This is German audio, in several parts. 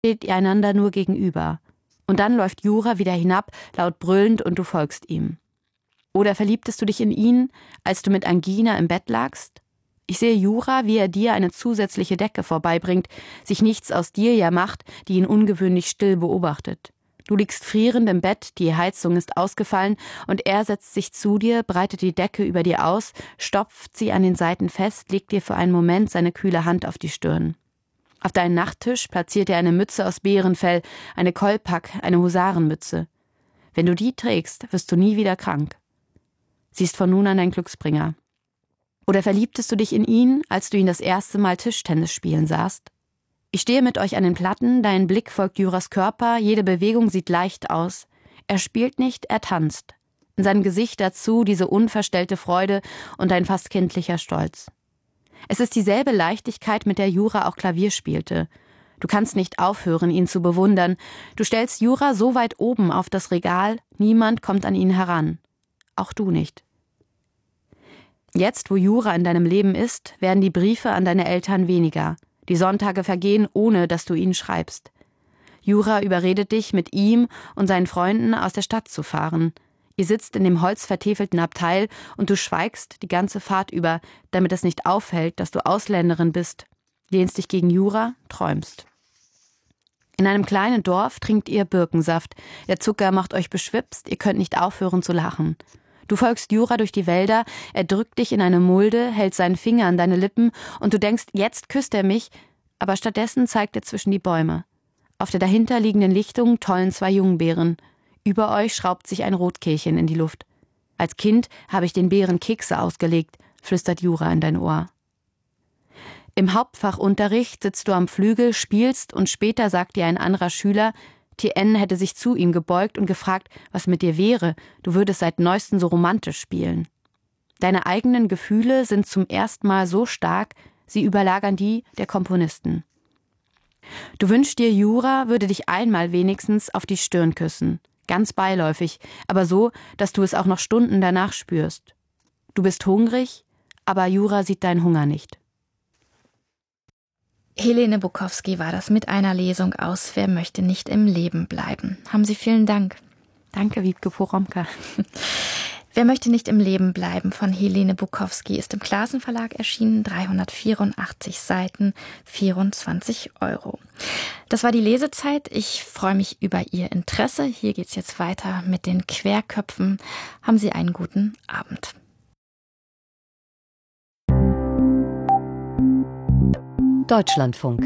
steht ihr einander nur gegenüber. Und dann läuft Jura wieder hinab, laut brüllend, und du folgst ihm. Oder verliebtest du dich in ihn, als du mit Angina im Bett lagst? Ich sehe Jura, wie er dir eine zusätzliche Decke vorbeibringt, sich nichts aus dir ja macht, die ihn ungewöhnlich still beobachtet. Du liegst frierend im Bett, die Heizung ist ausgefallen und er setzt sich zu dir, breitet die Decke über dir aus, stopft sie an den Seiten fest, legt dir für einen Moment seine kühle Hand auf die Stirn. Auf deinen Nachttisch platziert er eine Mütze aus Bärenfell, eine Kolpak, eine Husarenmütze. Wenn du die trägst, wirst du nie wieder krank. Sie ist von nun an dein Glücksbringer. Oder verliebtest du dich in ihn, als du ihn das erste Mal Tischtennis spielen sahst? Ich stehe mit euch an den Platten, dein Blick folgt Juras Körper, jede Bewegung sieht leicht aus. Er spielt nicht, er tanzt. In seinem Gesicht dazu diese unverstellte Freude und ein fast kindlicher Stolz. Es ist dieselbe Leichtigkeit, mit der Jura auch Klavier spielte. Du kannst nicht aufhören, ihn zu bewundern. Du stellst Jura so weit oben auf das Regal, niemand kommt an ihn heran. Auch du nicht. Jetzt, wo Jura in deinem Leben ist, werden die Briefe an deine Eltern weniger. Die Sonntage vergehen, ohne dass du ihnen schreibst. Jura überredet dich, mit ihm und seinen Freunden aus der Stadt zu fahren. Ihr sitzt in dem holzvertäfelten Abteil und du schweigst die ganze Fahrt über, damit es nicht auffällt, dass du Ausländerin bist, lehnst dich gegen Jura, träumst. In einem kleinen Dorf trinkt ihr Birkensaft. Der Zucker macht euch beschwipst, ihr könnt nicht aufhören zu lachen. Du folgst Jura durch die Wälder, er drückt dich in eine Mulde, hält seinen Finger an deine Lippen und du denkst, jetzt küsst er mich, aber stattdessen zeigt er zwischen die Bäume. Auf der dahinterliegenden Lichtung tollen 2 Jungbeeren. Über euch schraubt sich ein Rotkehlchen in die Luft. Als Kind habe ich den Bären Kekse ausgelegt, flüstert Jura in dein Ohr. Im Hauptfachunterricht sitzt du am Flügel, spielst und später sagt dir ein anderer Schüler, Tien hätte sich zu ihm gebeugt und gefragt, was mit dir wäre, du würdest seit neuestem so romantisch spielen. Deine eigenen Gefühle sind zum ersten Mal so stark, sie überlagern die der Komponisten. Du wünschst dir, Jura würde dich einmal wenigstens auf die Stirn küssen. Ganz beiläufig, aber so, dass du es auch noch Stunden danach spürst. Du bist hungrig, aber Jura sieht deinen Hunger nicht. Helene Bukowski war das mit einer Lesung aus Wer möchte nicht im Leben bleiben. Haben Sie vielen Dank. Danke, Wiebke Poromka. Wer möchte nicht im Leben bleiben von Helene Bukowski ist im Clasen Verlag erschienen, 384 Seiten, 24 €. Das war die Lesezeit. Ich freue mich über Ihr Interesse. Hier geht's jetzt weiter mit den Querköpfen. Haben Sie einen guten Abend. Deutschlandfunk.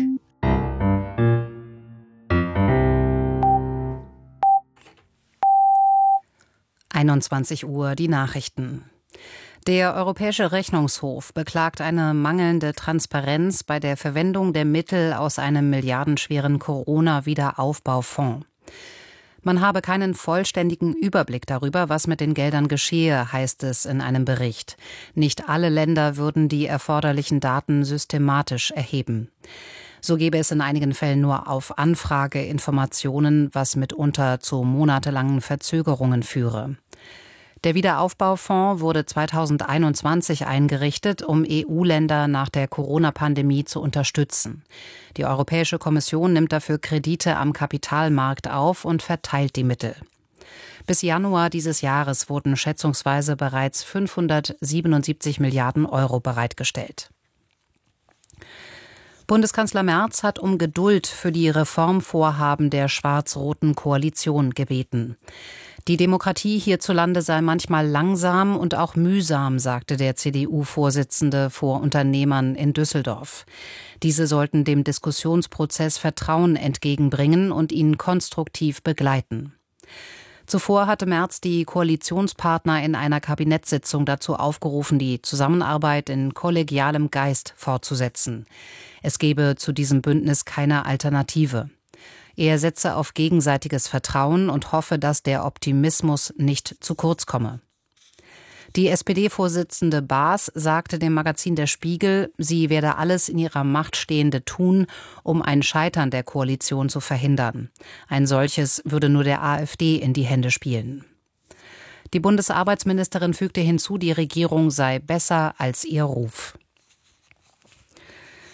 Uhr, die Nachrichten. Der Europäische Rechnungshof beklagt eine mangelnde Transparenz bei der Verwendung der Mittel aus einem milliardenschweren Corona-Wiederaufbaufonds. Man habe keinen vollständigen Überblick darüber, was mit den Geldern geschehe, heißt es in einem Bericht. Nicht alle Länder würden die erforderlichen Daten systematisch erheben. So gebe es in einigen Fällen nur auf Anfrage Informationen, was mitunter zu monatelangen Verzögerungen führe. Der Wiederaufbaufonds wurde 2021 eingerichtet, um EU-Länder nach der Corona-Pandemie zu unterstützen. Die Europäische Kommission nimmt dafür Kredite am Kapitalmarkt auf und verteilt die Mittel. Bis Januar dieses Jahres wurden schätzungsweise bereits 577 Milliarden € bereitgestellt. Bundeskanzler Merz hat um Geduld für die Reformvorhaben der schwarz-roten Koalition gebeten. Die Demokratie hierzulande sei manchmal langsam und auch mühsam, sagte der CDU-Vorsitzende vor Unternehmern in Düsseldorf. Diese sollten dem Diskussionsprozess Vertrauen entgegenbringen und ihn konstruktiv begleiten. Zuvor hatte Merz die Koalitionspartner in einer Kabinettssitzung dazu aufgerufen, die Zusammenarbeit in kollegialem Geist fortzusetzen. Es gebe zu diesem Bündnis keine Alternative. Er setze auf gegenseitiges Vertrauen und hoffe, dass der Optimismus nicht zu kurz komme. Die SPD-Vorsitzende Baas sagte dem Magazin Der Spiegel, sie werde alles in ihrer Macht Stehende tun, um ein Scheitern der Koalition zu verhindern. Ein solches würde nur der AfD in die Hände spielen. Die Bundesarbeitsministerin fügte hinzu, die Regierung sei besser als ihr Ruf.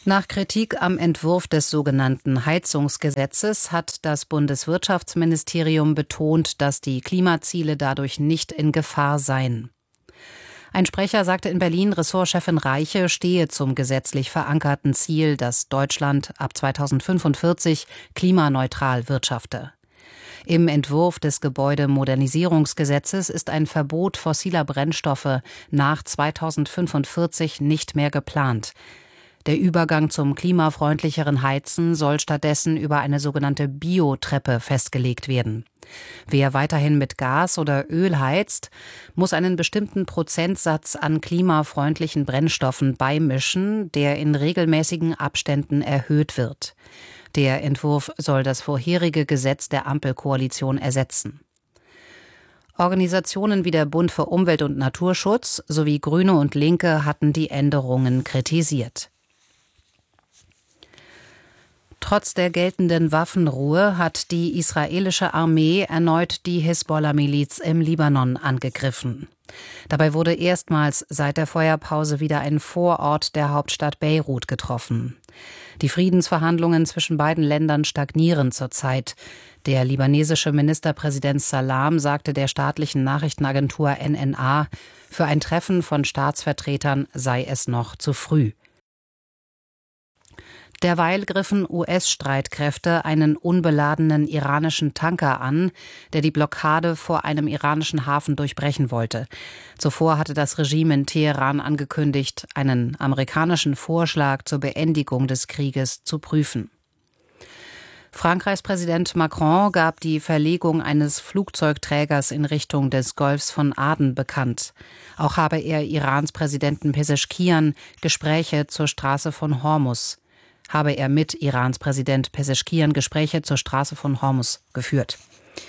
Nach Kritik am Entwurf des sogenannten Heizungsgesetzes hat das Bundeswirtschaftsministerium betont, dass die Klimaziele dadurch nicht in Gefahr seien. Ein Sprecher sagte in Berlin, Ressortchefin Reiche stehe zum gesetzlich verankerten Ziel, dass Deutschland ab 2045 klimaneutral wirtschafte. Im Entwurf des Gebäudemodernisierungsgesetzes ist ein Verbot fossiler Brennstoffe nach 2045 nicht mehr geplant. Der Übergang zum klimafreundlicheren Heizen soll stattdessen über eine sogenannte Biotreppe festgelegt werden. Wer weiterhin mit Gas oder Öl heizt, muss einen bestimmten Prozentsatz an klimafreundlichen Brennstoffen beimischen, der in regelmäßigen Abständen erhöht wird. Der Entwurf soll das vorherige Gesetz der Ampelkoalition ersetzen. Organisationen wie der Bund für Umwelt und Naturschutz sowie Grüne und Linke hatten die Änderungen kritisiert. Trotz der geltenden Waffenruhe hat die israelische Armee erneut die Hisbollah-Miliz im Libanon angegriffen. Dabei wurde erstmals seit der Feuerpause wieder ein Vorort der Hauptstadt Beirut getroffen. Die Friedensverhandlungen zwischen beiden Ländern stagnieren zurzeit. Der libanesische Ministerpräsident Salam sagte der staatlichen Nachrichtenagentur NNA, für ein Treffen von Staatsvertretern sei es noch zu früh. Derweil griffen US-Streitkräfte einen unbeladenen iranischen Tanker an, der die Blockade vor einem iranischen Hafen durchbrechen wollte. Zuvor hatte das Regime in Teheran angekündigt, einen amerikanischen Vorschlag zur Beendigung des Krieges zu prüfen. Frankreichs Präsident Macron gab die Verlegung eines Flugzeugträgers in Richtung des Golfs von Aden bekannt. Auch habe er Irans Präsidenten Pezeschkian Gespräche zur Straße von Hormuz Gespräche zur Straße von Hormuz geführt.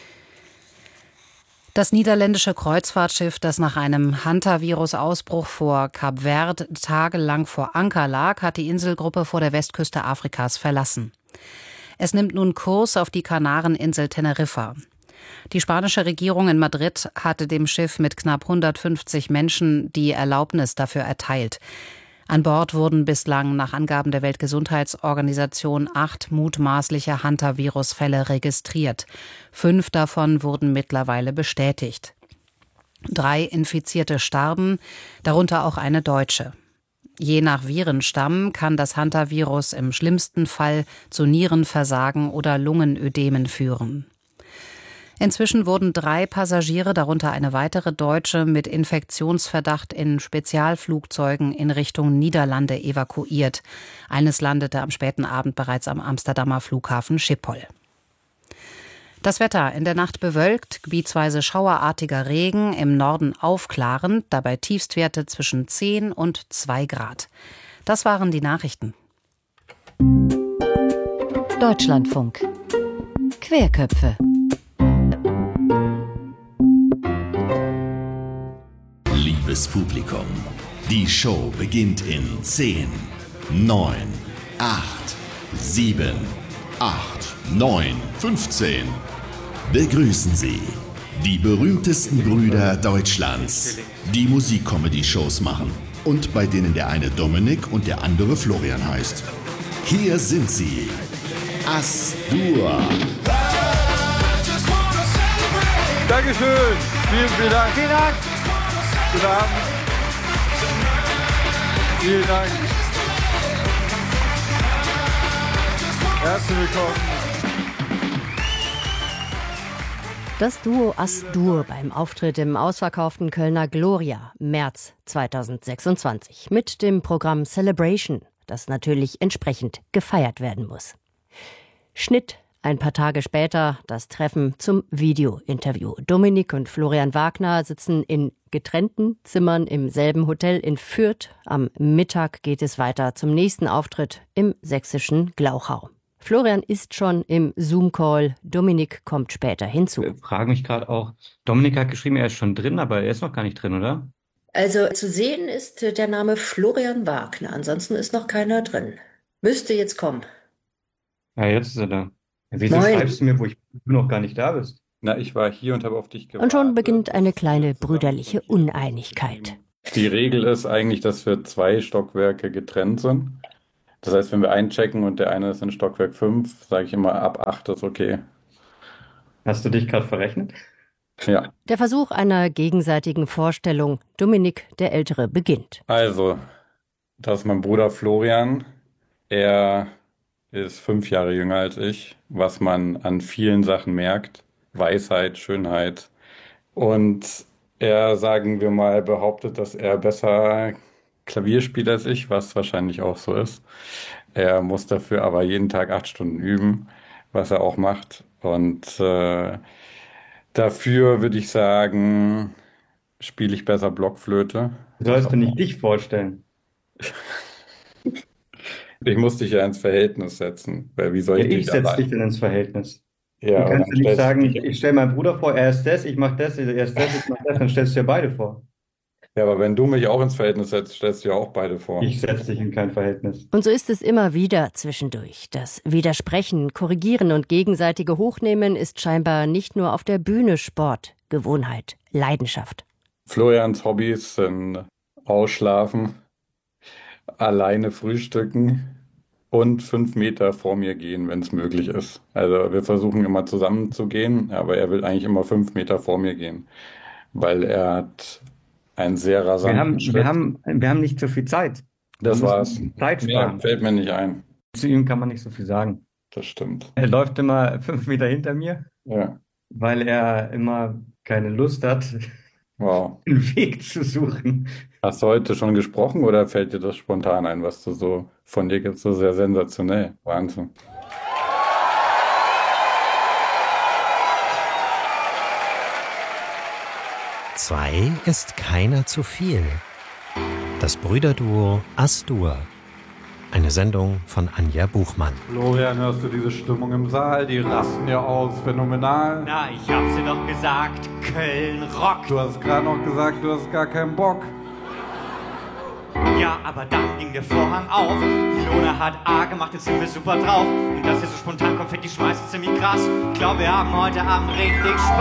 Das niederländische Kreuzfahrtschiff, das nach einem Hantavirus-Ausbruch vor Kap Verde tagelang vor Anker lag, hat die Inselgruppe vor der Westküste Afrikas verlassen. Es nimmt nun Kurs auf die Kanareninsel Teneriffa. Die spanische Regierung in Madrid hatte dem Schiff mit knapp 150 Menschen die Erlaubnis dafür erteilt. An Bord wurden bislang nach Angaben der Weltgesundheitsorganisation 8 mutmaßliche Hantavirus-Fälle registriert. 5 davon wurden mittlerweile bestätigt. 3 Infizierte starben, darunter auch eine Deutsche. Je nach Virenstamm kann das Hantavirus im schlimmsten Fall zu Nierenversagen oder Lungenödemen führen. Inzwischen wurden 3 Passagiere, darunter eine weitere Deutsche, mit Infektionsverdacht in Spezialflugzeugen in Richtung Niederlande evakuiert. Eines landete am späten Abend bereits am Amsterdamer Flughafen Schiphol. Das Wetter: in der Nacht bewölkt, gebietsweise schauerartiger Regen, im Norden aufklarend, dabei Tiefstwerte zwischen 10 und 2 Grad. Das waren die Nachrichten. Deutschlandfunk. Querköpfe. Liebes Publikum, die Show beginnt in 10, 9, 8, 7, 8, 9, 15. Begrüßen Sie die berühmtesten Brüder Deutschlands, die Musik-Comedy-Shows machen und bei denen der eine Dominik und der andere Florian heißt. Hier sind sie, As-Dur. Dankeschön, vielen Dank. Vielen Dank. Guten Abend. Vielen Dank. Herzlich willkommen. Das Duo As-Dur beim Auftritt im ausverkauften Kölner Gloria, März 2026, mit dem Programm Celebration, das natürlich entsprechend gefeiert werden muss. Schnitt: ein paar Tage später das Treffen zum Video-Interview. Dominik und Florian Wagner sitzen in getrennten Zimmern im selben Hotel in Fürth. Am Mittag geht es weiter zum nächsten Auftritt im sächsischen Glauchau. Florian ist schon im Zoom-Call, Dominik kommt später hinzu. Ich frage mich gerade auch, Dominik hat geschrieben, er ist schon drin, aber er ist noch gar nicht drin, oder? Also zu sehen ist der Name Florian Wagner, ansonsten ist noch keiner drin. Müsste jetzt kommen. Ja, jetzt ist er da. Wieso Moin. schreibst du mir, wo du noch gar nicht da bist? Na, ich war hier und habe auf dich gewartet. Und schon beginnt eine kleine brüderliche Uneinigkeit. Die Regel ist eigentlich, dass wir 2 Stockwerke getrennt sind. Das heißt, wenn wir einchecken und der eine ist in Stockwerk 5, sage ich immer, ab 8 ist okay. Hast du dich gerade verrechnet? Ja. Der Versuch einer gegenseitigen Vorstellung. Dominik, der Ältere, beginnt. Also, das ist mein Bruder Florian. Er ist 5 Jahre jünger als ich, was man an vielen Sachen merkt. Weisheit, Schönheit. Und er, sagen wir mal, behauptet, dass er besser Klavier spielt als ich, was wahrscheinlich auch so ist. Er muss dafür aber jeden Tag 8 Stunden üben, was er auch macht. Und dafür würde ich sagen, spiele ich besser Blockflöte. Sollst du nicht dich vorstellen? Ich muss dich ja ins Verhältnis setzen, weil wie soll Ja, ich ich dich setze allein? dich denn ins Verhältnis. Ja, Du und kannst dann ja nicht stellst du sagen, dich. ich stelle meinen Bruder vor, er ist das, ich mache das, er ist das, ich mache das, dann stellst du dir beide vor. Ja, aber wenn du mich auch ins Verhältnis setzt, stellst du ja auch beide vor. Ich setze dich in kein Verhältnis. Und so ist es immer wieder zwischendurch. Das Widersprechen, Korrigieren und gegenseitige Hochnehmen ist scheinbar nicht nur auf der Bühne Sport, Gewohnheit, Leidenschaft. Florians Hobbys sind Ausschlafen, alleine frühstücken und 5 Meter vor mir gehen, wenn es möglich ist. Also wir versuchen immer zusammen zu gehen, aber er will eigentlich immer 5 Meter vor mir gehen, weil er hat einen sehr rasanten Schritt. Wir haben nicht so viel Zeit. Das Wir war's. müssen Zeit Mehr sparen. fällt mir nicht ein. Zu ihm kann man nicht so viel sagen. Das stimmt. Er läuft immer 5 Meter hinter mir, Ja, weil er immer keine Lust hat, wow. einen Weg zu suchen. Hast du heute schon gesprochen oder fällt dir das spontan ein, was du so von dir gibst, so sehr sensationell? Wahnsinn. Zwei ist keiner zu viel. Das Brüderduo As-Dur. Eine Sendung von Anja Buchmann. Florian, hörst du diese Stimmung im Saal? Die rasten ja aus, phänomenal. Na, ich hab's dir doch gesagt, Köln rockt. Du hast gerade noch gesagt, du hast gar keinen Bock. Ja, aber dann ging der Vorhang auf. Ilona hat A gemacht, jetzt sind wir super drauf. Und dass ihr so spontan Konfetti schmeißt, ist ziemlich krass. Ich glaube, wir haben heute Abend richtig Spaß.